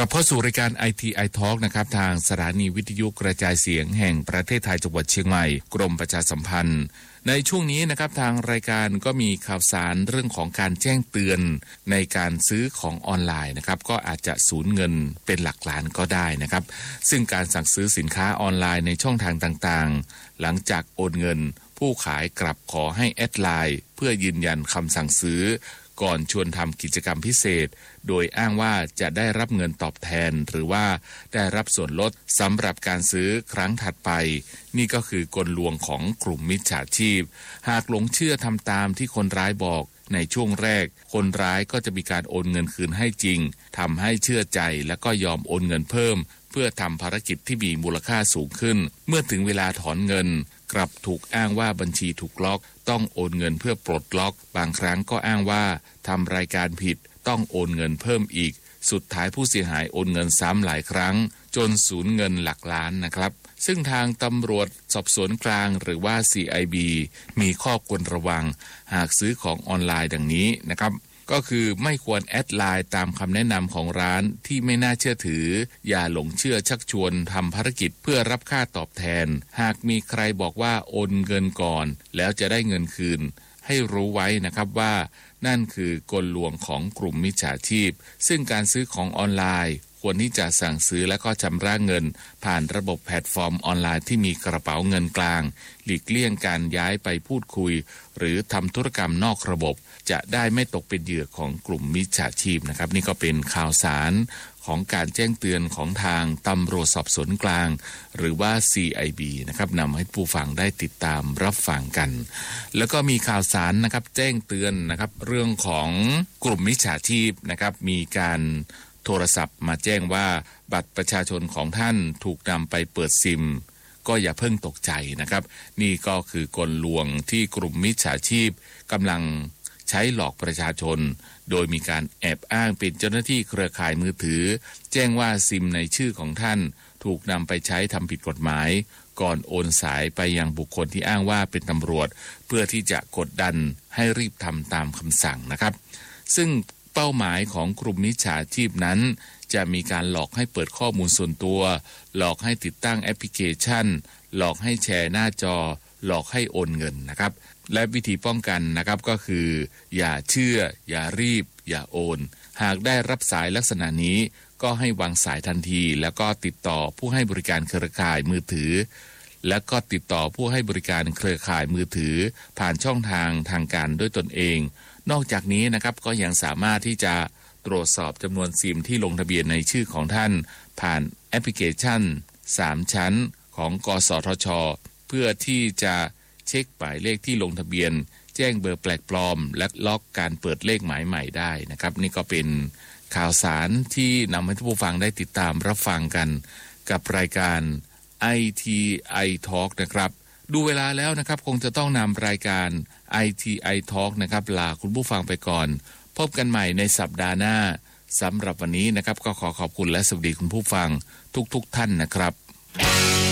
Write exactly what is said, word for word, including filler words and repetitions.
กลับเข้าสู่รายการ ไอ ที ไอ Talk นะครับทางสถานีวิทยุกระจายเสียงแห่งประเทศไทยจังหวัดเชียงใหม่กรมประชาสัมพันธ์ในช่วงนี้นะครับทางรายการก็มีข่าวสารเรื่องของการแจ้งเตือนในการซื้อของออนไลน์นะครับก็อาจจะสูญเงินเป็นหลักล้านก็ได้นะครับซึ่งการสั่งซื้อสินค้าออนไลน์ในช่องทางต่างๆหลังจากโอนเงินผู้ขายกลับขอให้แอดไลน์เพื่อยืนยันคำสั่งซื้อก่อนชวนทำกิจกรรมพิเศษโดยอ้างว่าจะได้รับเงินตอบแทนหรือว่าได้รับส่วนลดสำหรับการซื้อครั้งถัดไปนี่ก็คือกลลวงของกลุ่มมิจฉาชีพหากหลงเชื่อทำตามที่คนร้ายบอกในช่วงแรกคนร้ายก็จะมีการโอนเงินคืนให้จริงทำให้เชื่อใจและก็ยอมโอนเงินเพิ่มเพื่อทำภารกิจที่มีมูลค่าสูงขึ้นเมื่อถึงเวลาถอนเงินกลับถูกอ้างว่าบัญชีถูกล็อกต้องโอนเงินเพื่อปลดล็อกบางครั้งก็อ้างว่าทำรายการผิดต้องโอนเงินเพิ่มอีกสุดท้ายผู้เสียหายโอนเงินซ้ำหลายครั้งจนสูญเงินหลักล้านนะครับซึ่งทางตำรวจสอบสวนกลางหรือว่า ซี ไอ บี มีข้อควรระวังหากซื้อของออนไลน์ดังนี้นะครับก็คือไม่ควรแอดไลน์ตามคำแนะนำของร้านที่ไม่น่าเชื่อถืออย่าหลงเชื่อชักชวนทำภารกิจเพื่อรับค่าตอบแทนหากมีใครบอกว่าโอนเงินก่อนแล้วจะได้เงินคืนให้รู้ไว้นะครับว่านั่นคือกลลวงของกลุ่มมิจฉาชีพซึ่งการซื้อของออนไลน์ควรที่จะสั่งซื้อและก็ชำระเงินผ่านระบบแพลตฟอร์มออนไลน์ที่มีกระเป๋าเงินกลางหลีกเลี่ยงการย้ายไปพูดคุยหรือทำธุรกรรมนอกระบบจะได้ไม่ตกเป็นเหยื่อของกลุ่มมิจฉาชีพนะครับนี่ก็เป็นข่าวสารของการแจ้งเตือนของทางตำรวจสอบสวนกลางหรือว่า ซี ไอ บี นะครับนำให้ผู้ฟังได้ติดตามรับฟังกันแล้วก็มีข่าวสารนะครับแจ้งเตือนนะครับเรื่องของกลุ่มมิจฉาชีพนะครับมีการโทรศัพท์มาแจ้งว่าบัตรประชาชนของท่านถูกนำไปเปิดซิมก็อย่าเพิ่งตกใจนะครับนี่ก็คือกลลวงที่กลุ่มมิจฉาชีพกำลังใช้หลอกประชาชนโดยมีการแอบอ้างเป็นเจ้าหน้าที่เครือข่ายมือถือแจ้งว่าซิมในชื่อของท่านถูกนำไปใช้ทำผิดกฎหมายก่อนโอนสายไปยังบุคคลที่อ้างว่าเป็นตำรวจเพื่อที่จะกดดันให้รีบทำตามคำสั่งนะครับซึ่งเป้าหมายของกลุ่มมิจฉาชีพนั้นจะมีการหลอกให้เปิดข้อมูลส่วนตัวหลอกให้ติดตั้งแอปพลิเคชันหลอกให้แชร์หน้าจอหลอกให้โอนเงินนะครับและวิธีป้องกันนะครับก็คืออย่าเชื่ออย่ารีบอย่าโอนหากได้รับสายลักษณะนี้ก็ให้วางสายทันทีแล้วก็ติดต่อผู้ให้บริการเครือข่ายมือถือและก็ติดต่อผู้ให้บริการเครือข่ายมือถือผ่านช่องทางทางการด้วยตนเองนอกจากนี้นะครับก็ยังสามารถที่จะตรวจสอบจำนวนซิมที่ลงทะเบียนในชื่อของท่านผ่านแอปพลิเคชันสามชั้นของกสทช.เพื่อที่จะเช็คหมายเลขที่ลงทะเบียนแจ้งเบอร์แปลกปลอมและล็อกการเปิดเลขหมายใหม่ได้นะครับนี่ก็เป็นข่าวสารที่นำให้ผู้ฟังได้ติดตามรับฟังกันกับรายการ ไอ ที ไอ Talk นะครับดูเวลาแล้วนะครับคงจะต้องนำรายการ ไอ ที ไอ Talk นะครับลาคุณผู้ฟังไปก่อนพบกันใหม่ในสัปดาห์หน้าสำหรับวันนี้นะครับก็ขอขอบคุณและสวัสดีคุณผู้ฟังทุกๆท่านนะครับ